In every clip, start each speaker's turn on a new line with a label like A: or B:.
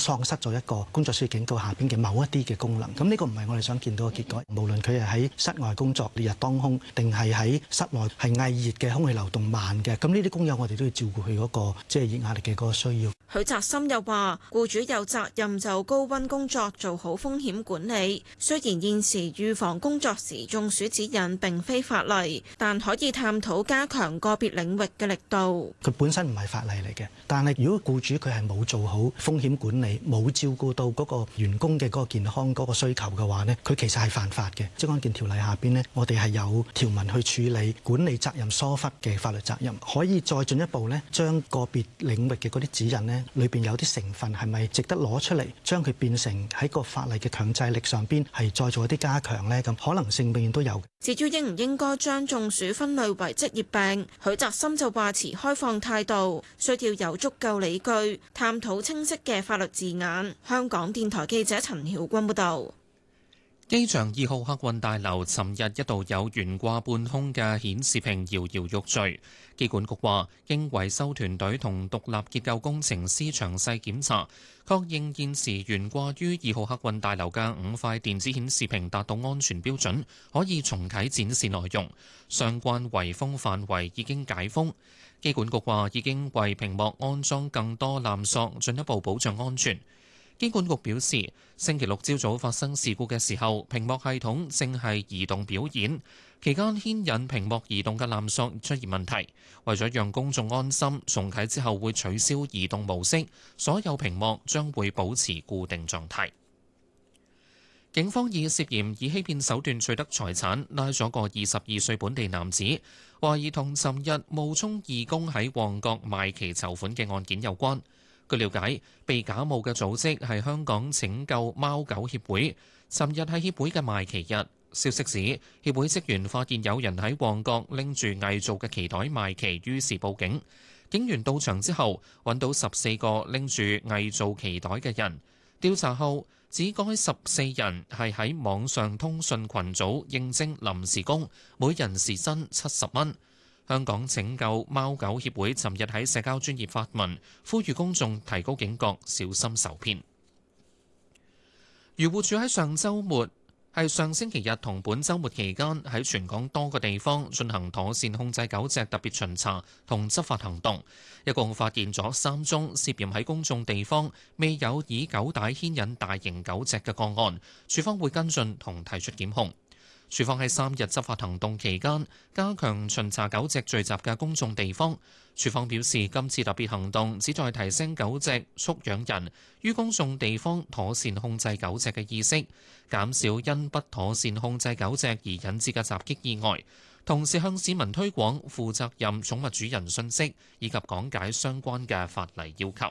A: 喪失咗一個工作需要警告下邊嘅某一啲嘅功能。咁呢個唔係我哋想見到嘅結果。無論佢係喺室外工作烈日當空，定係喺室內係翳熱嘅空氣流動慢嘅，咁呢啲工友我哋都要照顧佢嗰個即係熱壓力嘅嗰個需要。
B: 許澤森又話，僱主有責任就高溫工作做好風險管理。雖然現時預防工作時中暑指引並非法例，但可以探討加強個別領域嘅力度。
A: 佢本身唔係法例嚟嘅，但係如果僱主佢係冇做好風險管理，冇照顧到嗰個員工嘅嗰個健康嗰個需求嘅話呢，佢其實係犯法嘅。職安健條例下邊呢，我哋係有條文去處理管理責任疏忽嘅法律責任，可以再進一步呢，將個別領域嘅嗰啲指引呢，裏邊有啲成分係咪值得攞出嚟，將佢變成喺個法例嘅強制力上邊係再做一啲加強呢？咁可能性永遠都有。
B: 至於應唔應該將中暑分類為職業病，許澤森就話持開放態度，需要有足夠理據，探討清晰嘅法律字眼。香港電台記者陳曉君報導。
C: 機場2號客運大樓尋日一度有懸掛半空嘅顯示屏搖搖欲墜，機管局話經維修團隊同獨立結構工程師詳細檢查，確認現時懸掛於2號客運大樓嘅5塊電子顯示屏達到安全標準，可以重啟展示內容。相關圍封範圍已經解封。機管局話已經為屏幕安裝更多纜索，進一步保障安全。機管局表示，星期六朝早發生事故嘅時候，屏幕系統正係移動表演，期間牽引屏幕移動嘅纜索出現問題。為咗讓公眾安心，重啟之後會取消移動模式，所有屏幕將會保持固定狀態。警方以涉嫌以欺騙手段取得財產，拉咗個22歲本地男子，懷疑同尋日冒充義工喺旺角賣旗籌款嘅案件有關。據了解，被假冒嘅組織係香港拯救貓狗協會。尋日係協會嘅賣旗日，消息指協會職員發現有人喺旺角拎住偽造嘅旗袋賣旗，於是報警。警員到場之後，揾到14個拎住偽造旗袋嘅人。調查後指該14人係喺網上通訊群組應徵臨時工，每人時薪70蚊。香港拯救貓狗協會尋日喺社交專頁發文，呼籲公眾提高警覺，小心受騙。漁護署喺上星期日同本週末期間喺全港多個地方進行妥善控制狗隻特別巡查同執法行動，一共發現咗3宗涉嫌喺公眾地方未有以狗帶牽引大型狗隻嘅個案，署方會跟進同提出檢控。署方喺3日執法行動期間，加強巡查狗隻聚集嘅公眾地方。署方表示，今次特別行動旨在提升狗隻畜養人於公眾地方妥善控制狗隻嘅意識，減少因不妥善控制狗隻而引致嘅襲擊意外，同時向市民推廣負責任寵物主人信息，以及講解相關嘅法例要求。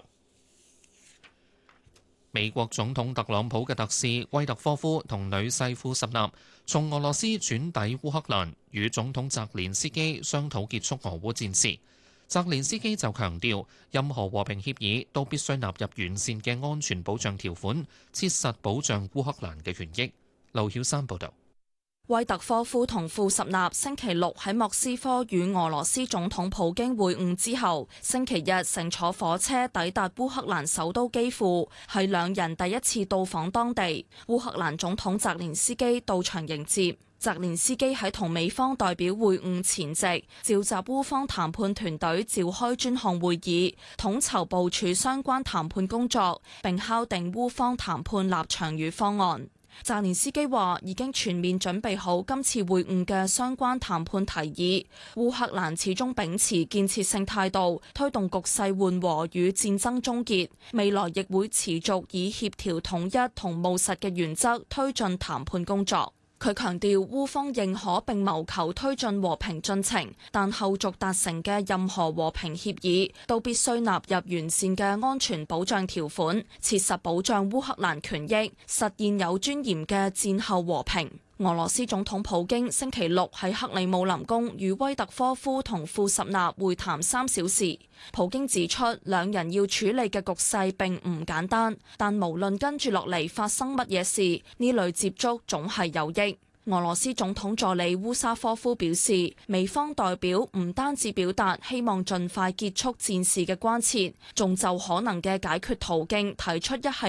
C: 美國總統特朗普嘅特使威特科夫同女婿庫什納從俄羅斯轉抵烏克蘭，與總統澤連斯基商討結束俄烏戰事。澤連斯基就強調，任何和平協議都必須納入完善嘅安全保障條款，切實保障烏克蘭嘅權益。劉曉山報導。
D: 威特科夫同庫什納星期六喺莫斯科與俄羅斯總統普京會晤之後，星期日乘坐火車抵達烏克蘭首都基輔，係兩人第一次到訪當地。烏克蘭總統澤連斯基到場迎接。澤連斯基喺同美方代表會晤前夕，召集烏方談判團隊召開專項會議，統籌部署相關談判工作，並敲定烏方談判立場與方案。澤連斯基話已經全面準備好今次會晤嘅相關談判提議。烏克蘭始終秉持建設性態度，推動局勢緩和與戰爭終結。未來亦會持續以協調統一同務實嘅原則推進談判工作。佢強調，烏方認可並謀求推進和平進程，但後續達成嘅任何和平協議都必須納入完善嘅安全保障條款，切實保障烏克蘭權益，實現有尊嚴嘅戰後和平。俄羅斯總統普京星期六喺克里姆林宮與威特科夫同庫什納會談3小時。普京指出，兩人要處理嘅局勢並唔簡單，但無論跟住落嚟發生乜嘢事，呢類接觸總係有益。俄羅斯總統助理烏沙科夫表示，美方代表唔單止表達希望盡快結束戰事嘅關切，仲就可能嘅解決途徑提出一系